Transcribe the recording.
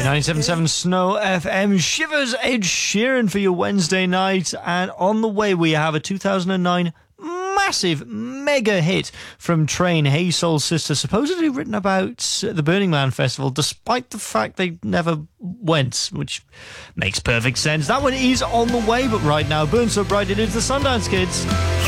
97.7 Snow FM. Shivers, Ed Sheeran for your Wednesday night. And on the way we have a 2009 massive mega hit from Train, Hey Soul Sister, supposedly written about the Burning Man Festival, despite the fact they never went, which makes perfect sense. That one is on the way, but right now, Burn So Bright, it is the Sundance Kids.